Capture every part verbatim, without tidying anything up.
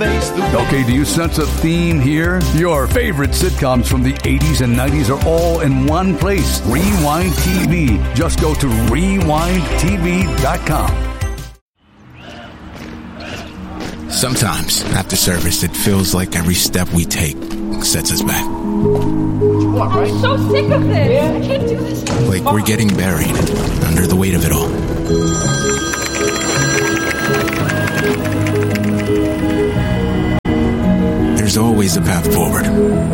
face the... Okay, do you sense a theme here? Your favorite sitcoms from the eighties and nineties are all in one place. Rewind T V. Just go to rewind t v dot com. Sometimes, after service, it feels like every step we take sets us back. What, right? I'm so sick of this. Yeah. I can't do this. Like we're getting buried under the weight of it all. There's always a path forward.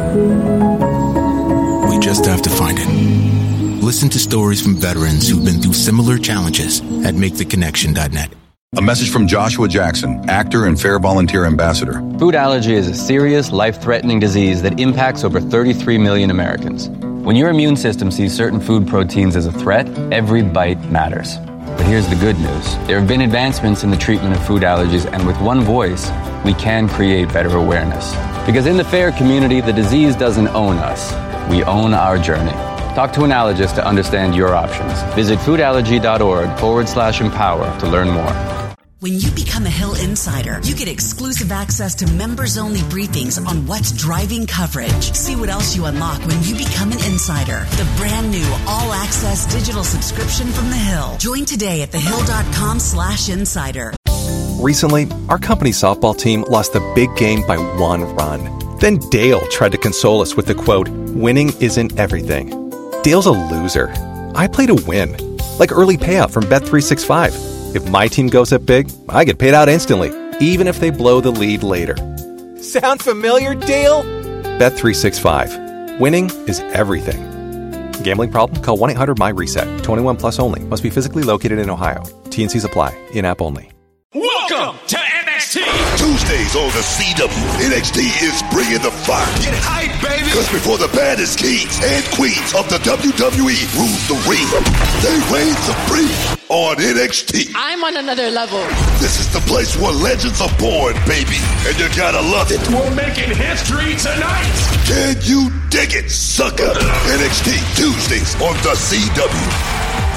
We just have to find it. Listen to stories from veterans who've been through similar challenges at make the connection dot net. A message from Joshua Jackson, actor and Fair Volunteer Ambassador. Food allergy is a serious, life-threatening disease that impacts over thirty-three million Americans. When your immune system sees certain food proteins as a threat, every bite matters. But here's the good news. There have been advancements in the treatment of food allergies, and with one voice, we can create better awareness. Because in the FAIR community, the disease doesn't own us. We own our journey. Talk to an allergist to understand your options. Visit foodallergy.org forward slash empower to learn more. When you become a Hill Insider, you get exclusive access to members-only briefings on what's driving coverage. See what else you unlock when you become an insider. The brand new all-access digital subscription from The Hill. Join today at thehill.com slash insider. Recently, our company softball team lost the big game by one run. Then Dale tried to console us with the quote, "Winning isn't everything." Dale's a loser. I play to win. Like early payout from Bet three sixty-five. If my team goes up big, I get paid out instantly, even if they blow the lead later. Sound familiar, Dale? Bet three sixty-five. Winning is everything. Gambling problem? Call one eight hundred my reset. twenty-one plus only. Must be physically located in Ohio. T and C's apply. In-app only. Welcome to N X T. Tuesdays on the C W. N X T is bringing the fire. Get hype, baby. Because before the baddest kings and queens of the W W E rule the ring, they reign supreme on N X T. I'm on another level. This is the place where legends are born, baby. And you gotta love it. We're making history tonight. Can you dig it, sucker? N X T Tuesdays on the C W.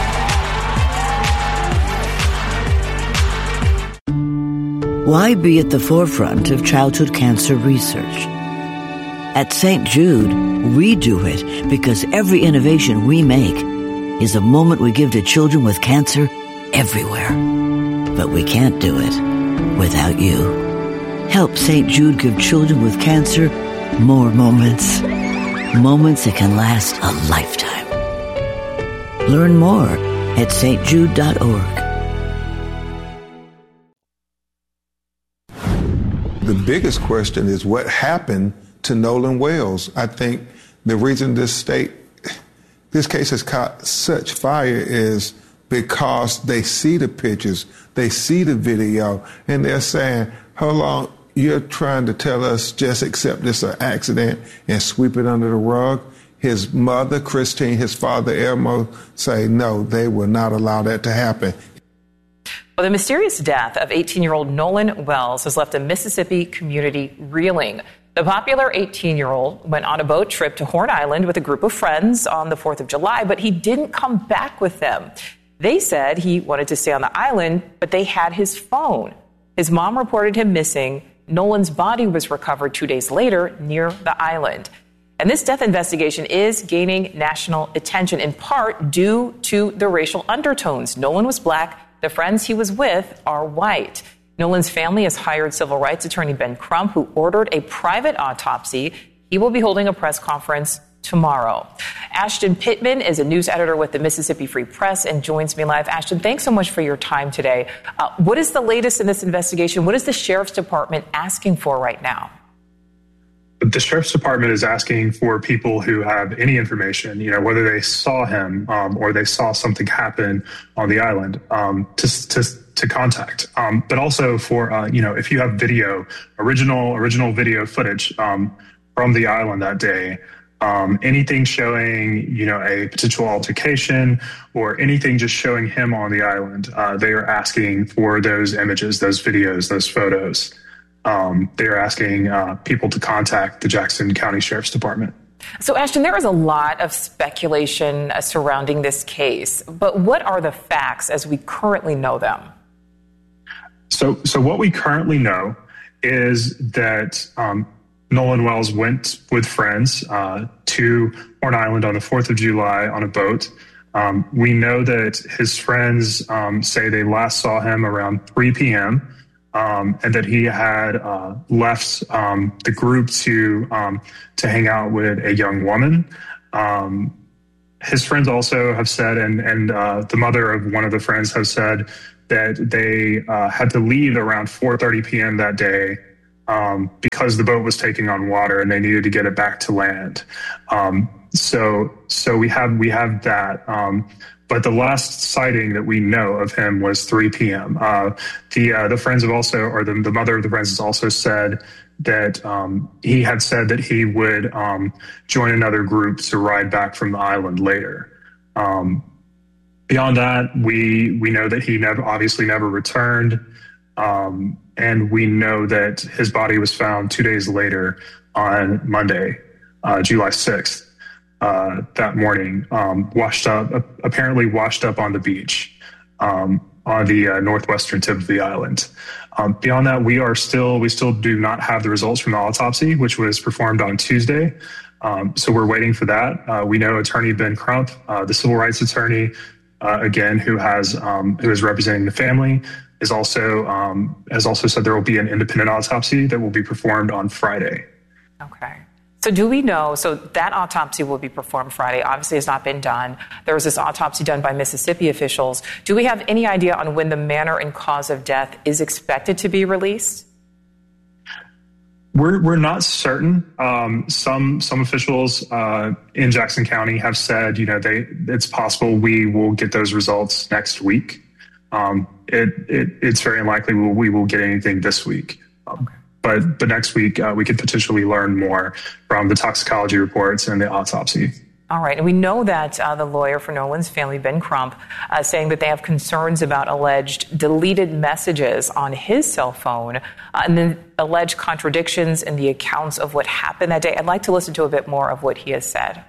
Why be at the forefront of childhood cancer research? At Saint Jude, we do it because every innovation we make is a moment we give to children with cancer everywhere. But we can't do it without you. Help Saint Jude give children with cancer more moments. Moments that can last a lifetime. Learn more at s t jude dot org. The biggest question is what happened to Nolan Wells. I think the reason this state, this case has caught such fire is because they see the pictures, they see the video, and they're saying, hold on, you're trying to tell us just accept this an accident and sweep it under the rug? His mother, Christine, his father, Elmo, say, no, they will not allow that to happen. Well, the mysterious death of eighteen-year-old Nolan Wells has left a Mississippi community reeling. The popular eighteen-year-old went on a boat trip to Horn Island with a group of friends on the fourth of July, but he didn't come back with them. They said he wanted to stay on the island, but they had his phone. His mom reported him missing. Nolan's body was recovered two days later near the island. And this death investigation is gaining national attention, in part due to the racial undertones. Nolan was black. The friends he was with are white. Nolan's family has hired civil rights attorney Ben Crump, who ordered a private autopsy. He will be holding a press conference tomorrow. Ashton Pittman is a news editor with the Mississippi Free Press and joins me live. Ashton, thanks so much for your time today. Uh, what is the latest in this investigation? What is the Sheriff's Department asking for right now? The Sheriff's Department is asking for people who have any information, you know, whether they saw him um, or they saw something happen on the island, um, to, to to contact. Um, but also for, uh, you know, if you have video, original original video footage um, from the island that day, um, anything showing, you know, a potential altercation or anything just showing him on the island, uh, they are asking for those images, those videos, those photos. Um, they are asking uh, people to contact the Jackson County Sheriff's Department. So, Ashton, there is a lot of speculation uh, surrounding this case, but what are the facts as we currently know them? So, so what we currently know is that um, Nolan Wells went with friends uh, to Horn Island on the fourth of July on a boat. Um, we know that his friends um, say they last saw him around three p.m. Um, and that he had uh, left um, the group to um, to hang out with a young woman. Um, his friends also have said, and and uh, the mother of one of the friends have said that they uh, had to leave around four thirty p.m. that day um, because the boat was taking on water and they needed to get it back to land. Um, so so we have we have that. Um, But the last sighting that we know of him was three p.m. Uh, the uh, the friends have also, or the, the mother of the friends has also said that um, he had said that he would um, join another group to ride back from the island later. Um, beyond that, we we know that he never, obviously never returned, um, and we know that his body was found two days later on Monday, uh, July sixth. Uh, that morning, um, washed up, uh, apparently washed up on the beach um, on the uh, northwestern tip of the island. Um, beyond that, we are still, we still do not have the results from the autopsy, which was performed on Tuesday. Um, so we're waiting for that. Uh, we know Attorney Ben Crump, uh, the civil rights attorney, uh, again, who has um, who is representing the family, is also um, has also said there will be an independent autopsy that will be performed on Friday. Okay. So do we know, so that autopsy will be performed Friday, obviously has not been done. There was this autopsy done by Mississippi officials. Do we have any idea on when the manner and cause of death is expected to be released? We're we're not certain. Um, some some officials uh, in Jackson County have said, you know, they it's possible we will get those results next week. Um, it, it it's very unlikely we will, we will get anything this week. Um, okay. But but next week, uh, we could potentially learn more from the toxicology reports and the autopsy. All right. And we know that uh, the lawyer for Nolan's family, Ben Crump, uh, saying that they have concerns about alleged deleted messages on his cell phone uh, and then alleged contradictions in the accounts of what happened that day. I'd like to listen to a bit more of what he has said.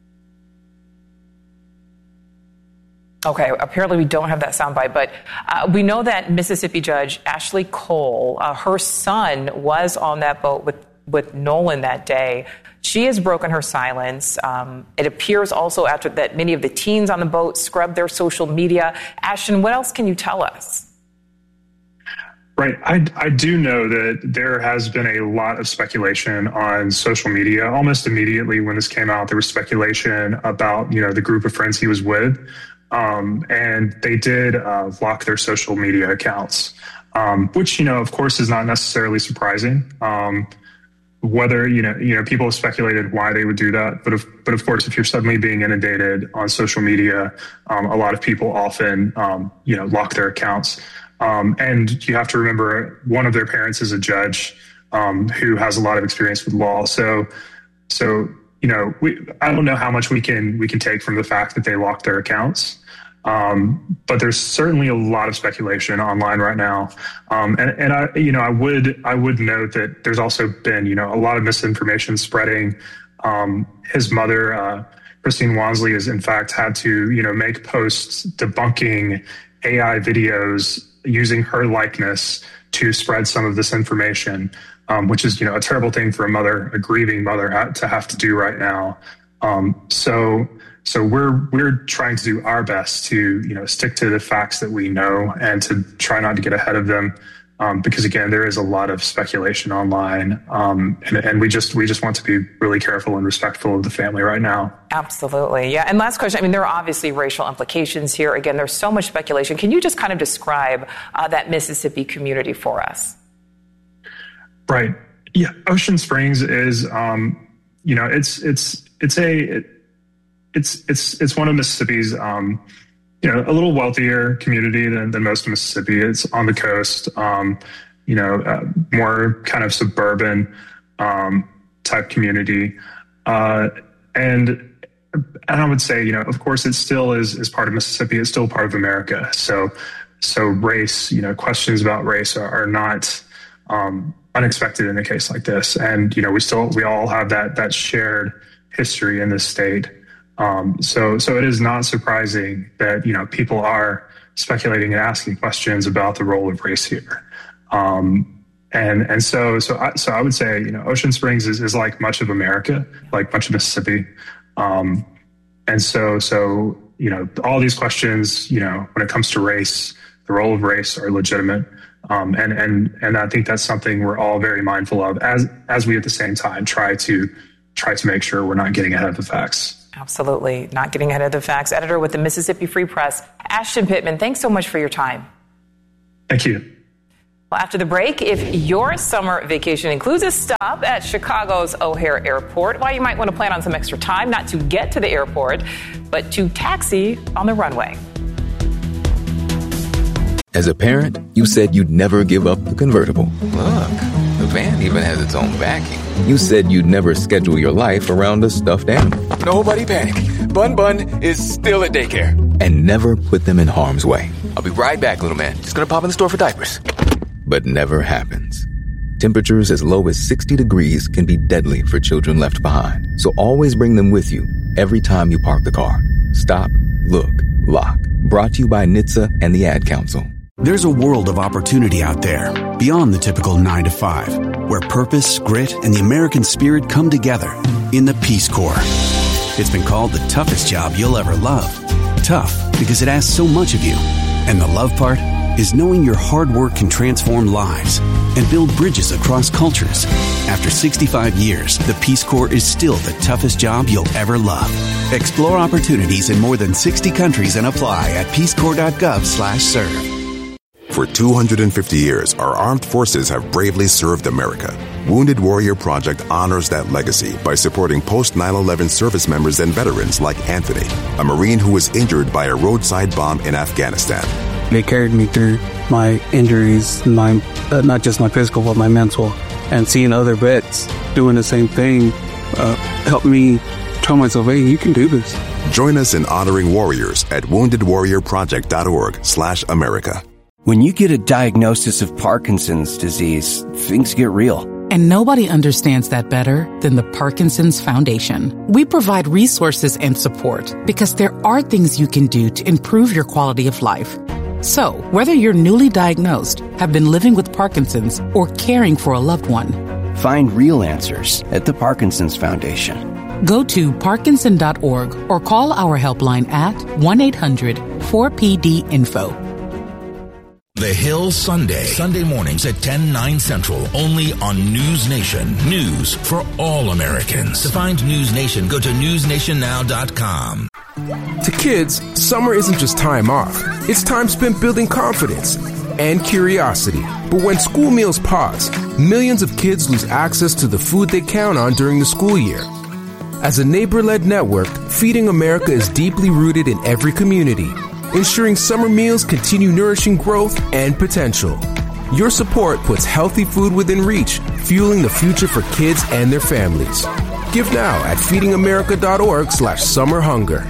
Okay, apparently we don't have that soundbite, but uh, we know that Mississippi Judge Ashley Cole, uh, her son was on that boat with, with Nolan that day. She has broken her silence. Um, it appears also after that many of the teens on the boat scrubbed their social media. Ashton, what else can you tell us? Right. I, I do know that there has been a lot of speculation on social media. Almost immediately when this came out, there was speculation about, you know, the group of friends he was with. Um, and they did uh, lock their social media accounts, um, which, you know, of course, is not necessarily surprising. Um, whether, you know, you know, people have speculated why they would do that. But, of, but of course, if you're suddenly being inundated on social media, um, a lot of people often, um, you know, lock their accounts. Um, and you have to remember one of their parents is a judge um, who has a lot of experience with law. So, so you know, we, I don't know how much we can we can take from the fact that they locked their accounts. Um, but there's certainly a lot of speculation online right now. Um, and, and I, you know, I would, I would note that there's also been, you know, a lot of misinformation spreading. Um, his mother, uh, Christine Wansley, has in fact had to, you know, make posts debunking A I videos using her likeness to spread some of this information, um, which is, you know, a terrible thing for a mother, a grieving mother to have to do right now. Um, so, So we're we're trying to do our best to, you know, stick to the facts that we know and to try not to get ahead of them, um, because again, there is a lot of speculation online, um, and, and we just we just want to be really careful and respectful of the family right now. Absolutely, yeah. And last question. I mean, there are obviously racial implications here. Again, there's so much speculation. Can you just kind of describe uh, that Mississippi community for us? Right. Yeah. Ocean Springs is, um, you know, it's it's it's a. It, It's it's it's one of Mississippi's, um, you know, a little wealthier community than, than most of Mississippi. It's on the coast, um, you know, uh, more kind of suburban um, type community, uh, and and I would say, you know, of course, it still is is part of Mississippi. It's still part of America. So so race, you know, questions about race are, are not um, unexpected in a case like this. And you know, we still we all have that that shared history in this state. Um, so, so it is not surprising that, you know, people are speculating and asking questions about the role of race here. Um, And and so so I, so I would say, you know, Ocean Springs is, is like much of America, like much of Mississippi. Um, and so so you know, all these questions, you know, when it comes to race, the role of race are legitimate. Um, and and and I think that's something we're all very mindful of as as we at the same time try to try to make sure we're not getting ahead of the facts. Absolutely, not getting ahead of the facts. Editor with the Mississippi Free Press, Ashton Pittman, thanks so much for your time. Thank you. Well, after the break, if your summer vacation includes a stop at Chicago's O'Hare Airport, well, you might want to plan on some extra time, not to get to the airport, but to taxi on the runway. As a parent, you said you'd never give up the convertible. Look, the van even has its own backing. You said you'd never schedule your life around a stuffed animal. Nobody panic. Bun Bun is still at daycare. And never put them in harm's way. I'll be right back, little man. Just gonna pop in the store for diapers. But never happens. Temperatures as low as sixty degrees can be deadly for children left behind. So always bring them with you every time you park the car. Stop, look, lock. Brought to you by N H T S A and the Ad Council. There's a world of opportunity out there, beyond the typical nine to five, where purpose, grit, and the American spirit come together in the Peace Corps. It's been called the toughest job you'll ever love. Tough because it asks so much of you. And the love part is knowing your hard work can transform lives and build bridges across cultures. After sixty-five years, the Peace Corps is still the toughest job you'll ever love. Explore opportunities in more than sixty countries and apply at peacecorps.gov slash serve. For two hundred fifty years, our armed forces have bravely served America. Wounded Warrior Project honors that legacy by supporting post nine eleven service members and veterans like Anthony, a Marine who was injured by a roadside bomb in Afghanistan. They carried me through my injuries, my uh, not just my physical, but my mental. And seeing other vets doing the same thing uh, helped me tell myself, hey, you can do this. Join us in honoring warriors at woundedwarriorproject.org slash America. When you get a diagnosis of Parkinson's disease, things get real. And nobody understands that better than the Parkinson's Foundation. We provide resources and support because there are things you can do to improve your quality of life. So, whether you're newly diagnosed, have been living with Parkinson's, or caring for a loved one, find real answers at the Parkinson's Foundation. Go to parkinson dot org or call our helpline at one eight hundred four P D info. The Hill Sunday, Sunday mornings at ten, nine Central, only on News Nation. News for all Americans. To find News Nation, go to news nation now dot com. To kids, summer isn't just time off. It's time spent building confidence and curiosity. But when school meals pause, millions of kids lose access to the food they count on during the school year. As a neighbor-led network, Feeding America is deeply rooted in every community, ensuring summer meals continue nourishing growth and potential. Your support puts healthy food within reach, fueling the future for kids and their families. Give now at feeding america dot org slash summer hunger.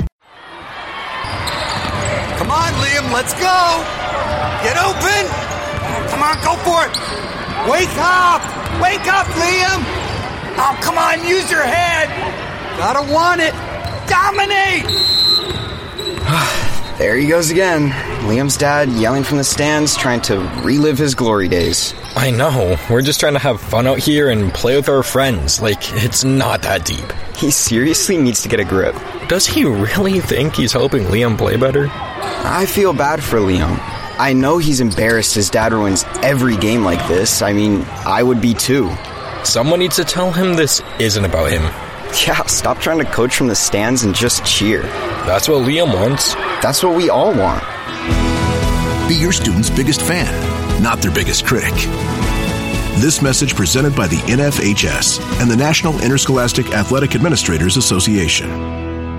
Come on, Liam, let's go! Get open! Come on, go for it! Wake up! Wake up, Liam! Oh, come on, use your head! Gotta want it! Dominate! There he goes again. Liam's dad yelling from the stands, trying to relive his glory days. I know. We're just trying to have fun out here and play with our friends. Like, it's not that deep. He seriously needs to get a grip. Does he really think he's helping Liam play better? I feel bad for Liam. I know he's embarrassed his dad ruins every game like this. I mean, I would be too. Someone needs to tell him this isn't about him. Yeah, stop trying to coach from the stands and just cheer. That's what Liam wants. That's what we all want. Be your student's biggest fan, not their biggest critic. This message presented by the N F H S and the National Interscholastic Athletic Administrators Association.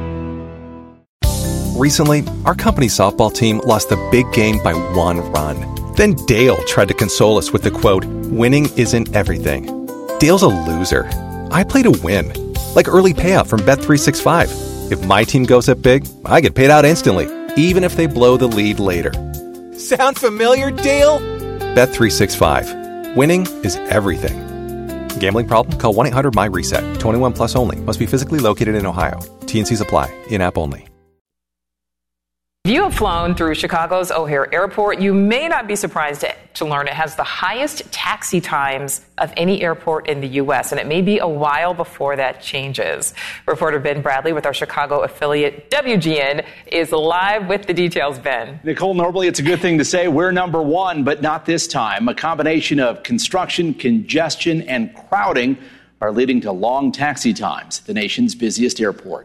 Recently, our company softball team lost the big game by one run. Then Dale tried to console us with the quote, "Winning isn't everything." Dale's a loser. I play to win. Like early payout from Bet three sixty-five. If my team goes up big, I get paid out instantly, even if they blow the lead later. Sound familiar, Dale? Bet three sixty-five. Winning is everything. Gambling problem? Call one eight hundred M Y reset. twenty-one plus only. Must be physically located in Ohio. T and C's apply. In-app only. If you have flown through Chicago's O'Hare Airport, you may not be surprised to, to learn it has the highest taxi times of any airport in the U S, and it may be a while before that changes. Reporter Ben Bradley with our Chicago affiliate W G N is live with the details. Ben. Nicole, normally it's a good thing to say we're number one, but not this time. A combination of construction, congestion, and crowding are leading to long taxi times at the nation's busiest airport.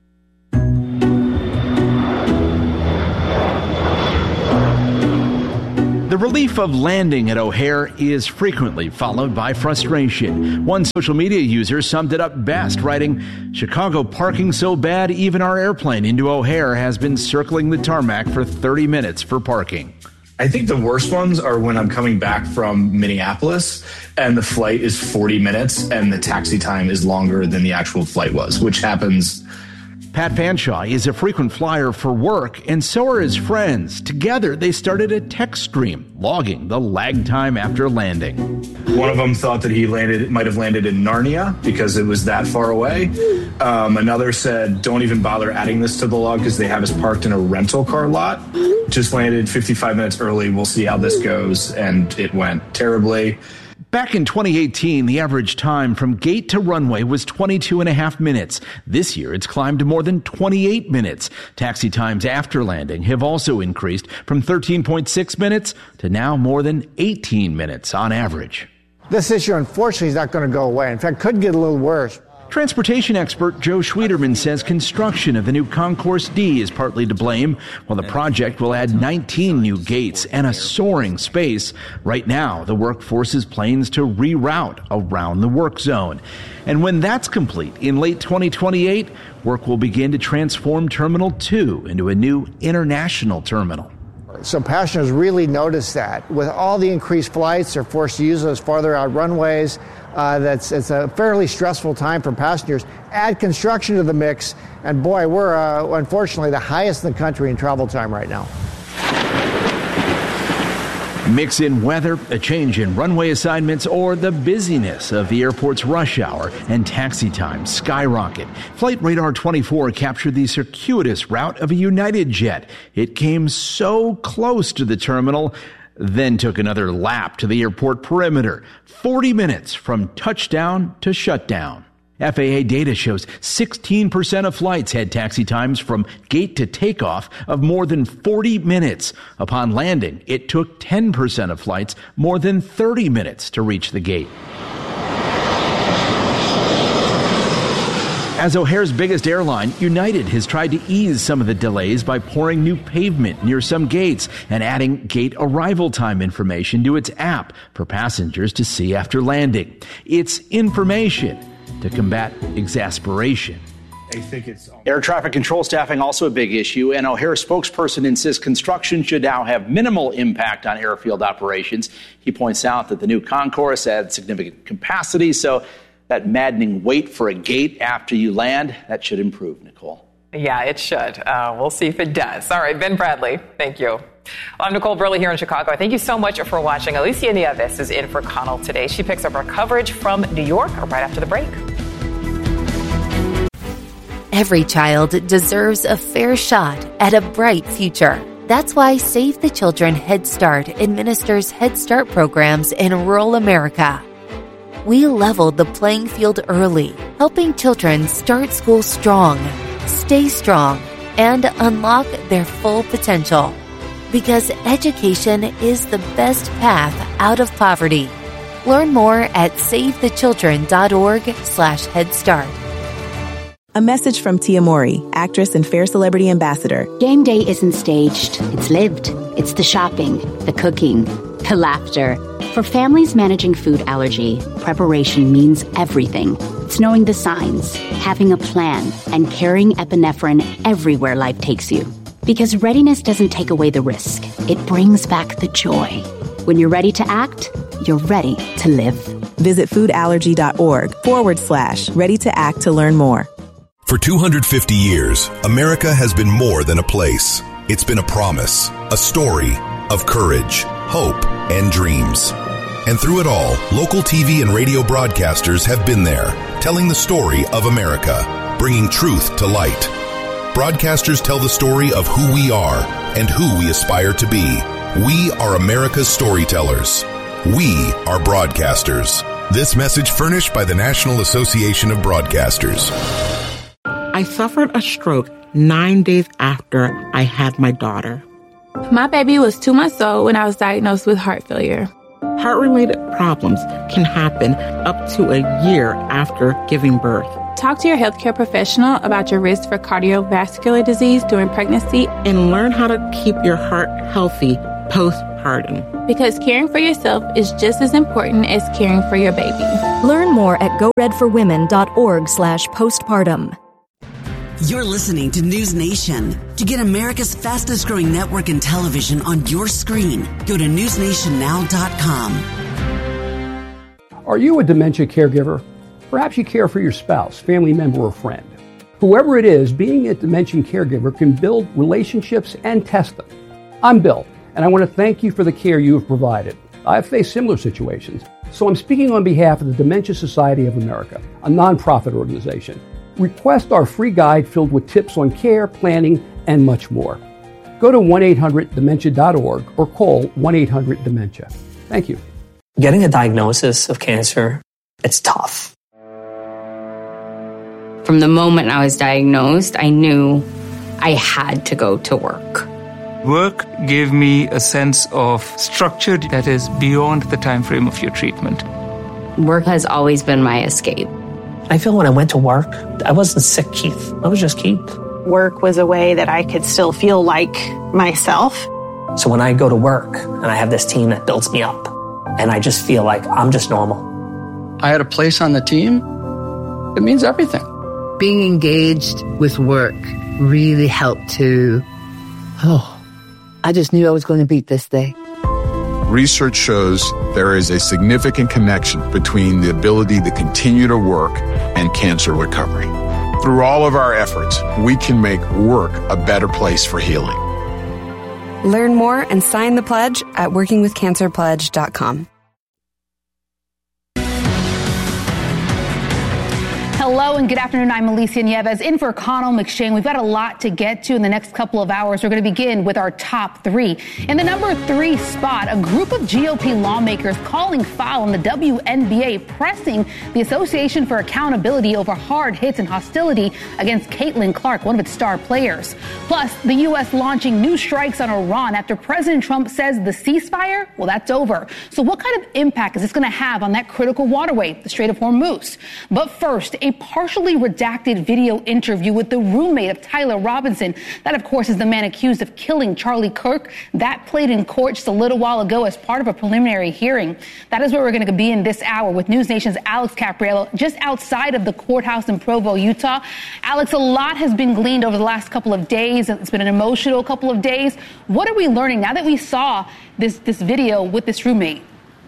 The relief of landing at O'Hare is frequently followed by frustration. One social media user summed it up best, writing, "Chicago parking so bad, even our airplane into O'Hare has been circling the tarmac for thirty minutes for parking." I think the worst ones are when I'm coming back from Minneapolis and the flight is forty minutes and the taxi time is longer than the actual flight was, which happens. Pat Fanshaw is a frequent flyer for work, and so are his friends. Together, they started a text stream, logging the lag time after landing. One of them thought that he landed, might have landed in Narnia because it was that far away. Um, another said, don't even bother adding this to the log because they have us parked in a rental car lot. Just landed fifty-five minutes early. We'll see how this goes. And it went terribly. Back in twenty eighteen, the average time from gate to runway was twenty-two and a half minutes. This year, it's climbed to more than twenty-eight minutes. Taxi times after landing have also increased from thirteen point six minutes to now more than eighteen minutes on average. This issue, unfortunately, is not going to go away. In fact, could get a little worse. Transportation expert Joe Schwederman says construction of the new Concourse D is partly to blame, while the project will add nineteen new gates and a soaring space. Right now, the work forces planes to reroute around the work zone. And when that's complete, in late twenty twenty-eight, work will begin to transform Terminal two into a new international terminal. So passengers really notice that. With all the increased flights, they're forced to use those farther out runways. Uh, that's it's a fairly stressful time for passengers. Add construction to the mix, and boy, we're uh, unfortunately the highest in the country in travel time right now. Mix in weather, a change in runway assignments, or the busyness of the airport's rush hour, and taxi times skyrocket. Flight Radar twenty-four captured the circuitous route of a United jet. It came so close to the terminal, then took another lap to the airport perimeter. forty minutes from touchdown to shutdown. F A A data shows sixteen percent of flights had taxi times from gate to takeoff of more than forty minutes. Upon landing, it took ten percent of flights more than thirty minutes to reach the gate. As O'Hare's biggest airline, United has tried to ease some of the delays by pouring new pavement near some gates and adding gate arrival time information to its app for passengers to see after landing. It's information to combat exasperation. I think it's Air traffic control staffing also a big issue. An O'Hare spokesperson insists construction should now have minimal impact on airfield operations. He points out that the new concourse adds significant capacity, so that maddening wait for a gate after you land, that should improve, Nicole. Yeah, it should. Uh, we'll see if it does. All right, Ben Bradley, thank you. Well, I'm Nicole Burley here in Chicago. Thank you so much for watching. Alicia Nieves is in for Connell today. She picks up our coverage from New York right after the break. Every child deserves a fair shot at a bright future. That's why Save the Children Head Start administers Head Start programs in rural America. We leveled the playing field early, helping children start school strong, stay strong, and unlock their full potential. Because education is the best path out of poverty. Learn more at savethechildren.org slash Head Start. A message from Tia Mowry, actress and Fair Celebrity Ambassador. Game day isn't staged. It's lived. It's the shopping, the cooking, the laughter. For families managing food allergy, preparation means everything. It's knowing the signs, having a plan, and carrying epinephrine everywhere life takes you. Because readiness doesn't take away the risk. It brings back the joy. When you're ready to act, you're ready to live. Visit foodallergy.org forward slash ready to act to learn more. For two hundred fifty years, America has been more than a place. It's been a promise, a story of courage, hope, and dreams. And through it all, local T V and radio broadcasters have been there, telling the story of America, bringing truth to light. Broadcasters tell the story of who we are and who we aspire to be. We are America's storytellers. We are broadcasters. This message furnished by the National Association of Broadcasters. I suffered a stroke nine days after I had my daughter. My baby was two months old when I was diagnosed with heart failure. Heart-related problems can happen up to a year after giving birth. Talk to your healthcare professional about your risk for cardiovascular disease during pregnancy and learn how to keep your heart healthy postpartum. Because caring for yourself is just as important as caring for your baby. Learn more at go red for women dot org slash postpartum. You're listening to News Nation. To get America's fastest growing network in television on your screen, go to news nation now dot com. Are you a dementia caregiver? Perhaps you care for your spouse, family member, or friend. Whoever it is, being a dementia caregiver can build relationships and test them. I'm Bill, and I want to thank you for the care you have provided. I've faced similar situations, so I'm speaking on behalf of the Dementia Society of America, a nonprofit organization. Request our free guide filled with tips on care, planning, and much more. Go to one eight hundred dementia dot org or call one eight hundred dementia. Thank you. Getting a diagnosis of cancer, it's tough. From the moment I was diagnosed, I knew I had to go to work. Work gave me a sense of structure that is beyond the time frame of your treatment. Work has always been my escape. I feel when I went to work, I wasn't sick, Keith. I was just Keith. Work was a way that I could still feel like myself. So when I go to work and I have this team that builds me up, and I just feel like I'm just normal. I had a place on the team. It means everything. Being engaged with work really helped to, oh, I just knew I was going to beat this day. Research shows there is a significant connection between the ability to continue to work and cancer recovery. Through all of our efforts, we can make work a better place for healing. Learn more and sign the pledge at working with cancer pledge dot com. Hello and good afternoon. I'm Alicia Nieves in for Connell McShane. We've got a lot to get to in the next couple of hours. We're going to begin with our top three. In the number three spot, a group of G O P lawmakers calling foul on the W N B A, pressing the Association for Accountability over hard hits and hostility against Caitlin Clark, one of its star players. Plus, the U S launching new strikes on Iran after President Trump says the ceasefire, well, that's over. So what kind of impact is this going to have on that critical waterway, the Strait of Hormuz? But first, a partially redacted video interview with the roommate of Tyler Robinson. That, of course, is the man accused of killing Charlie Kirk. That played in court just a little while ago as part of a preliminary hearing. That is where we're going to be in this hour with News Nation's Alex Capriello, just outside of the courthouse in Provo, Utah. Alex, a lot has been gleaned over the last couple of days. It's been an emotional couple of days. What are we learning now that we saw this, this video with this roommate?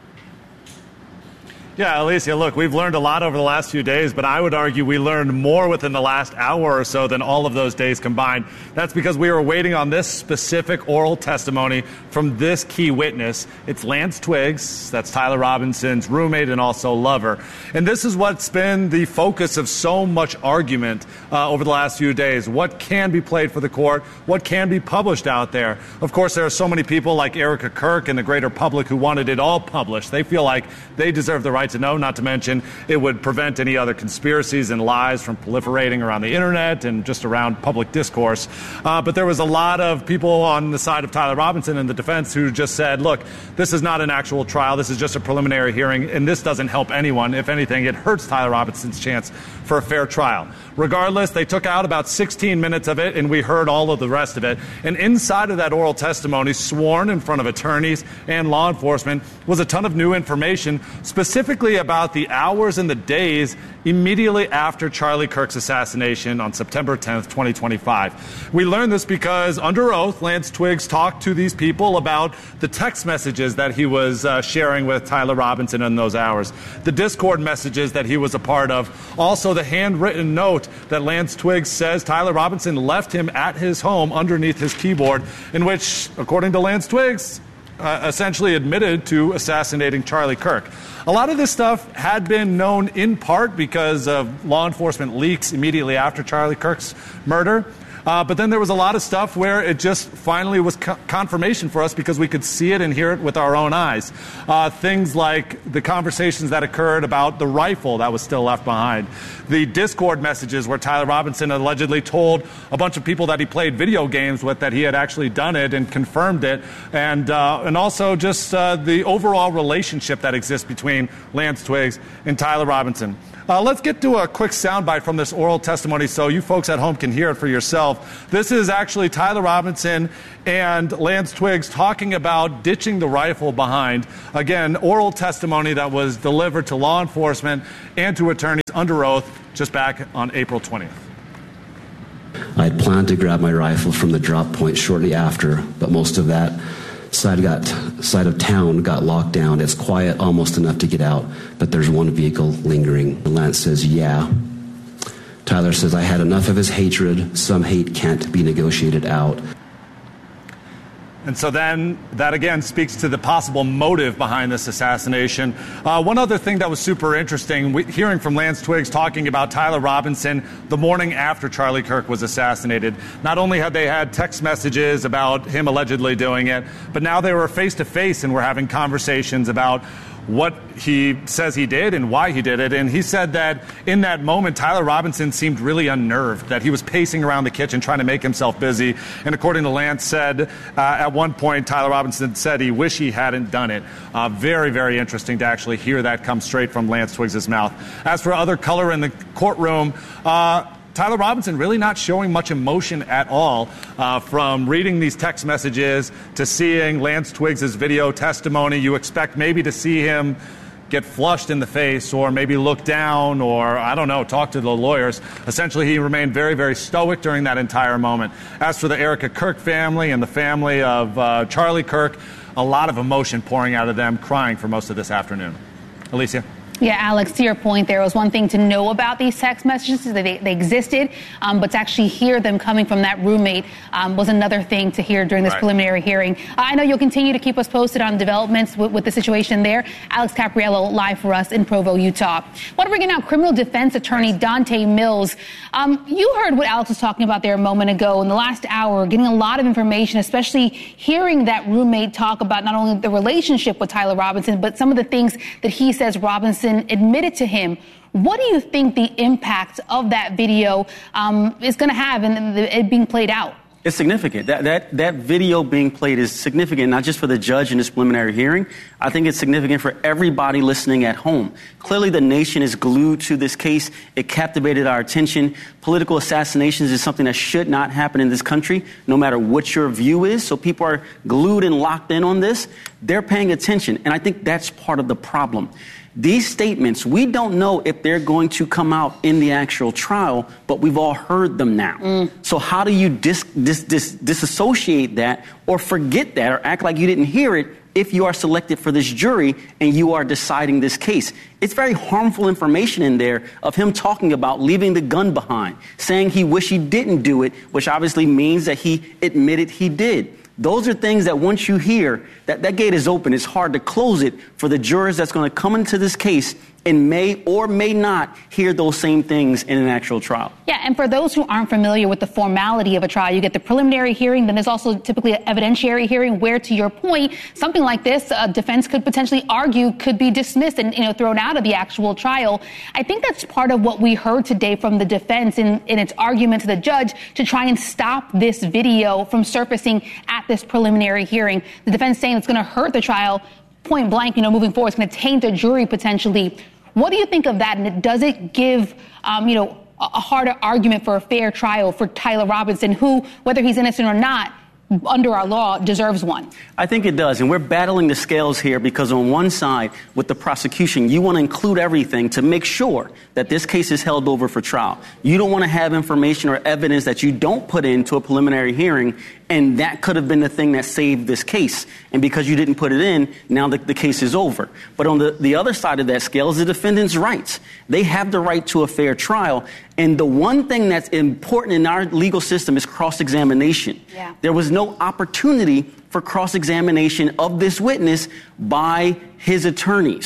Yeah, Alicia, look, we've learned a lot over the last few days, but I would argue we learned more within the last hour or so than all of those days combined. That's because we were waiting on this specific oral testimony from this key witness. It's Lance Twiggs, that's Tyler Robinson's roommate and also lover. And this is what's been the focus of so much argument uh, over the last few days. What can be played for the court? What can be published out there? Of course, there are so many people like Erica Kirk and the greater public who wanted it all published. They feel like they deserve the right to know, not to mention it would prevent any other conspiracies and lies from proliferating around the internet and just around public discourse. Uh, but there was a lot of people on the side of Tyler Robinson and the defense who just said, look, this is not an actual trial. This is just a preliminary hearing, and this doesn't help anyone. If anything, it hurts Tyler Robinson's chance for a fair trial. Regardless, they took out about sixteen minutes of it, and we heard all of the rest of it. And inside of that oral testimony, sworn in front of attorneys and law enforcement, was a ton of new information, specifically about the hours and the days immediately after Charlie Kirk's assassination on September tenth, twenty twenty-five. We learned this because, under oath, Lance Twiggs talked to these people about the text messages that he was uh, sharing with Tyler Robinson in those hours, the Discord messages that he was a part of, also the handwritten note that Lance Twiggs says Tyler Robinson left him at his home underneath his keyboard, in which, according to Lance Twiggs, uh, essentially admitted to assassinating Charlie Kirk. A lot of this stuff had been known in part because of law enforcement leaks immediately after Charlie Kirk's murder. Uh, but then there was a lot of stuff where it just finally was co- confirmation for us because we could see it and hear it with our own eyes. Uh, things like the conversations that occurred about the rifle that was still left behind. The Discord messages where Tyler Robinson allegedly told a bunch of people that he played video games with that he had actually done it and confirmed it. And, uh, and also just uh, the overall relationship that exists between Lance Twiggs and Tyler Robinson. Uh, let's get to a quick soundbite from this oral testimony so you folks at home can hear it for yourself. This is actually Tyler Robinson and Lance Twiggs talking about ditching the rifle behind. Again, oral testimony that was delivered to law enforcement and to attorneys under oath just back on April twentieth. I had planned to grab my rifle from the drop point shortly after, but most of that side got side of town got locked down. It's quiet, almost enough to get out, but there's one vehicle lingering. Lance says, yeah. Tyler says, I had enough of his hatred. Some hate can't be negotiated out. And so then that again speaks to the possible motive behind this assassination. Uh, one other thing that was super interesting, we, hearing from Lance Twiggs talking about Tyler Robinson the morning after Charlie Kirk was assassinated. Not only had they had text messages about him allegedly doing it, but now they were face to face and were having conversations about what he says he did and why he did it. And he said that in that moment, Tyler Robinson seemed really unnerved, that he was pacing around the kitchen trying to make himself busy. And according to Lance said, uh, at one point, Tyler Robinson said he wished he hadn't done it. Uh, very, very interesting to actually hear that come straight from Lance Twiggs' mouth. As for other color in the courtroom, uh, Tyler Robinson really not showing much emotion at all, uh, from reading these text messages to seeing Lance Twiggs' video testimony. You expect maybe to see him get flushed in the face or maybe look down or, I don't know, talk to the lawyers. Essentially, he remained very, very stoic during that entire moment. As for the Erica Kirk family and the family of uh, Charlie Kirk, a lot of emotion pouring out of them, crying for most of this afternoon. Alicia? Yeah, Alex, to your point, there was one thing to know about these text messages, that they, they existed, um, but to actually hear them coming from that roommate um, was another thing to hear during this right. preliminary hearing. Uh, I know you'll continue to keep us posted on developments with, with the situation there. Alex Capriello, live for us in Provo, Utah. I want to bring in now criminal defense attorney Dante Mills. Um, you heard what Alex was talking about there a moment ago. In the last hour, getting a lot of information, especially hearing that roommate talk about not only the relationship with Tyler Robinson, but some of the things that he says Robinson admitted to him. What do you think the impact of that video um, is going to have in the, it being played out? It's significant. That, that that video being played is significant, not just for the judge in this preliminary hearing. I think it's significant for everybody listening at home. Clearly, the nation is glued to this case. It captivated our attention. Political assassinations is something that should not happen in this country, no matter what your view is. So people are glued and locked in on this. They're paying attention, and I think that's part of the problem. These statements, we don't know if they're going to come out in the actual trial, but we've all heard them now. Mm. So how do you dis, dis, dis, disassociate that or forget that or act like you didn't hear it if you are selected for this jury and you are deciding this case? It's very harmful information in there of him talking about leaving the gun behind, saying he wished he didn't do it, which obviously means that he admitted he did. Those are things that once you hear, that, that gate is open. It's hard to close it for the jurors that's going to come into this case and may or may not hear those same things in an actual trial. Yeah, and for those who aren't familiar with the formality of a trial, you get the preliminary hearing, then there's also typically an evidentiary hearing where, to your point, something like this, a defense could potentially argue could be dismissed and, you know, thrown out of the actual trial. I think that's part of what we heard today from the defense in, in its argument to the judge to try and stop this video from surfacing at this preliminary hearing. The defense saying it's going to hurt the trial, point blank, you know, moving forward. It's going to taint the jury potentially. What do you think of that? And does it give, um, you know, a harder argument for a fair trial for Tyler Robinson, who, whether he's innocent or not, under our law, deserves one? I think it does. And we're battling the scales here because on one side, with the prosecution, you want to include everything to make sure that this case is held over for trial. You don't want to have information or evidence that you don't put into a preliminary hearing, and that could have been the thing that saved this case. And because you didn't put it in, now the, the case is over. But on the, the other side of that scale is the defendant's rights. They have the right to a fair trial. And the one thing that's important in our legal system is cross-examination. Yeah. There was no opportunity for cross-examination of this witness by his attorneys.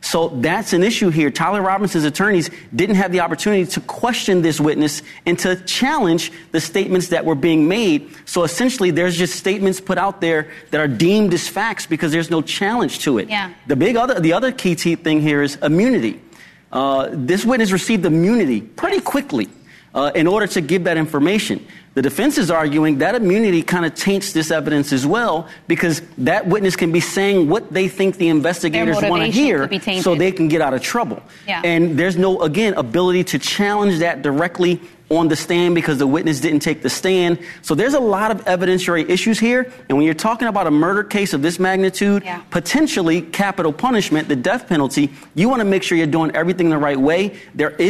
So that's an issue here. Tyler Robinson's attorneys didn't have the opportunity to question this witness and to challenge the statements that were being made. So essentially, there's just statements put out there that are deemed as facts because there's no challenge to it. Yeah. The big other, the other key t- thing here is immunity. Uh, this witness received immunity pretty quickly uh, in order to give that information. The defense is arguing that immunity kind of taints this evidence as well because that witness can be saying what they think the investigators want to hear so they can get out of trouble. Yeah. And there's no, again, ability to challenge that directly on the stand because the witness didn't take the stand. So there's a lot of evidentiary issues here. And when you're talking about a murder case of this magnitude, yeah. potentially capital punishment, the death penalty, you want to make sure you're doing everything the right way. There is